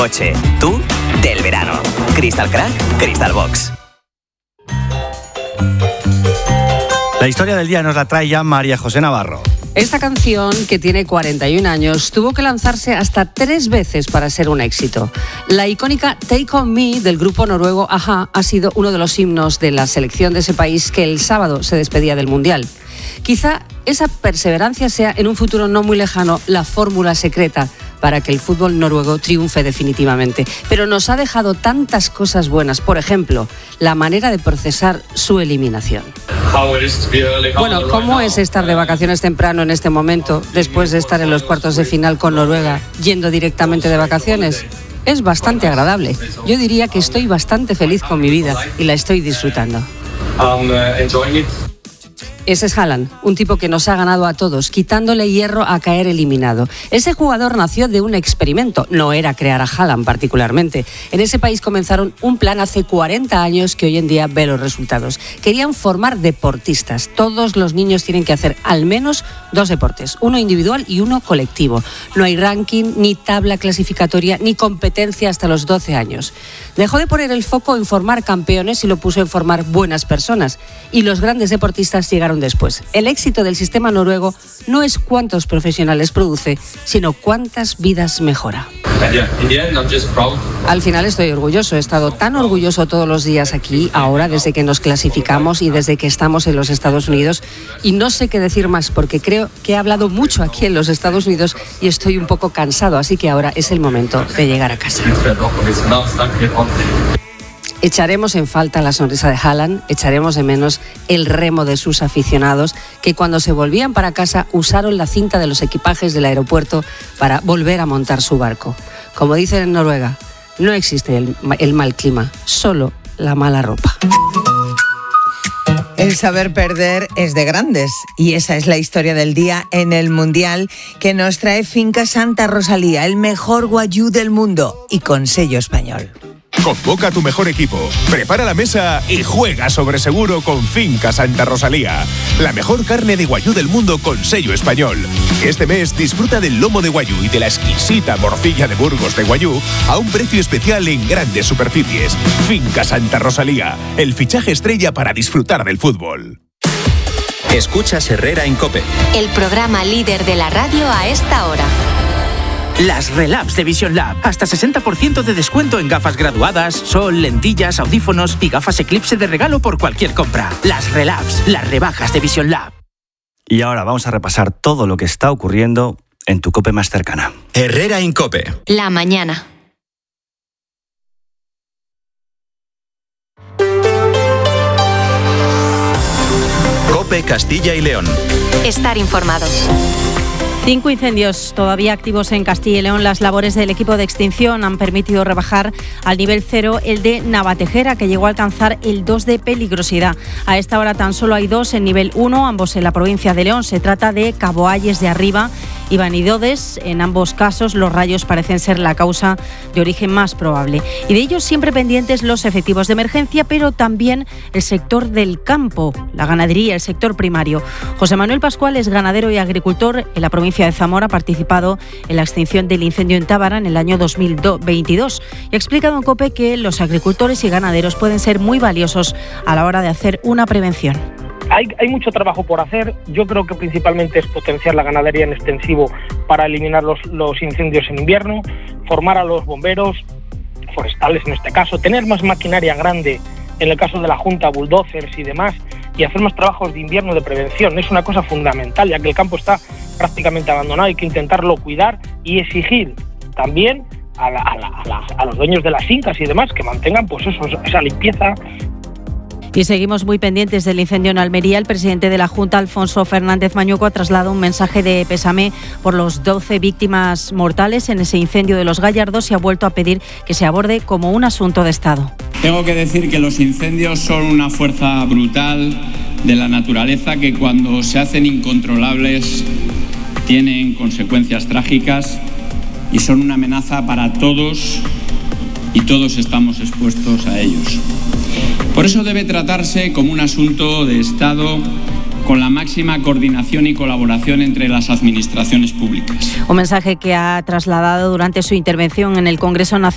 coche. Tú, del verano. Crystal Crack, Crystal Box. La historia del día nos la trae ya María José Navarro. Esta canción, que tiene 41 años, tuvo que lanzarse hasta 3 veces para ser un éxito. La icónica Take On Me del grupo noruego a-ha ha sido uno de los himnos de la selección de ese país que el sábado se despedía del Mundial. Quizá esa perseverancia sea en un futuro no muy lejano la fórmula secreta para que el fútbol noruego triunfe definitivamente. Pero nos ha dejado tantas cosas buenas. Por ejemplo, la manera de procesar su eliminación. Bueno, ¿cómo es estar de vacaciones temprano en este momento, después de estar en los cuartos de final con Noruega, yendo directamente de vacaciones? Es bastante agradable. Yo diría que estoy bastante feliz con mi vida y la estoy disfrutando. Ese es Haaland, un tipo que nos ha ganado a todos, quitándole hierro a caer eliminado. Ese jugador nació de un experimento, no era crear a Haaland particularmente. En ese país comenzaron un plan hace 40 años que hoy en día ve los resultados. Querían formar deportistas. Todos los niños tienen que hacer al menos 2 deportes, uno individual y uno colectivo. No hay ranking, ni tabla clasificatoria, ni competencia hasta los 12 años. Dejó de poner el foco en formar campeones y lo puso en formar buenas personas. Y los grandes deportistas llegaron después. El éxito del sistema noruego no es cuántos profesionales produce, sino cuántas vidas mejora. Al final estoy orgulloso. He estado tan orgulloso todos los días aquí, ahora desde que nos clasificamos y desde que estamos en los Estados Unidos. Y no sé qué decir más, porque creo que he hablado mucho aquí en los Estados Unidos y estoy un poco cansado, así que ahora es el momento de llegar a casa. Echaremos en falta la sonrisa de Haaland, echaremos de menos el remo de sus aficionados, que cuando se volvían para casa usaron la cinta de los equipajes del aeropuerto para volver a montar su barco. Como dicen en Noruega, no existe el mal clima, solo la mala ropa. El saber perder es de grandes y esa es la historia del día en el Mundial que nos trae Finca Santa Rosalía, el mejor guayú del mundo y con sello español. Convoca a tu mejor equipo, prepara la mesa y juega sobre seguro con Finca Santa Rosalía. La mejor carne de guayú del mundo con sello español. Este mes disfruta del lomo de guayú y de la exquisita morcilla de Burgos de guayú a un precio especial en grandes superficies. Finca Santa Rosalía, el fichaje estrella para disfrutar del fútbol. Escuchas Herrera en COPE. El programa líder de la radio a esta hora. Las Relabs de Vision Lab. Hasta 60% de descuento en gafas graduadas, sol, lentillas, audífonos y gafas Eclipse de regalo por cualquier compra. Las Relabs, las rebajas de Vision Lab. Y ahora vamos a repasar todo lo que está ocurriendo en tu COPE más cercana. Herrera en COPE. La mañana. COPE Castilla y León. Estar informados. 5 incendios todavía activos en Castilla y León. Las labores del equipo de extinción han permitido rebajar al nivel 0 el de Navatejera, que llegó a alcanzar el 2 de peligrosidad. A esta hora tan solo hay 2 en nivel 1, ambos en la provincia de León. Se trata de Caboalles de Arriba y Vanidodes. En ambos casos los rayos parecen ser la causa de origen más probable. Y de ellos siempre pendientes los efectivos de emergencia, pero también el sector del campo, la ganadería, el sector primario. José Manuel Pascual es ganadero y agricultor en la provincia de Zamora, ha participado en la extinción del incendio en Tábara en el año 2022 y ha explicado en COPE que los agricultores y ganaderos pueden ser muy valiosos a la hora de hacer una prevención. Hay mucho trabajo por hacer. Yo creo que principalmente es potenciar la ganadería en extensivo para eliminar los incendios en invierno, formar a los bomberos forestales en este caso, tener más maquinaria grande en el caso de la Junta, bulldozers y demás, y hacer más trabajos de invierno de prevención. Es una cosa fundamental, ya que el campo está prácticamente abandonado. Hay que intentarlo cuidar y exigir también a los dueños de las fincas y demás que mantengan pues esa limpieza. Y seguimos muy pendientes del incendio en Almería. El presidente de la Junta, Alfonso Fernández Mañueco, ha trasladado un mensaje de pésame por los 12 víctimas mortales en ese incendio de Los Gallardos y ha vuelto a pedir que se aborde como un asunto de Estado. Tengo que decir que los incendios son una fuerza brutal de la naturaleza que cuando se hacen incontrolables tienen consecuencias trágicas y son una amenaza para todos y todos estamos expuestos a ellos. Por eso debe tratarse como un asunto de Estado con la máxima coordinación y colaboración entre las administraciones públicas. Un mensaje que ha trasladado durante su intervención en el Congreso Nacional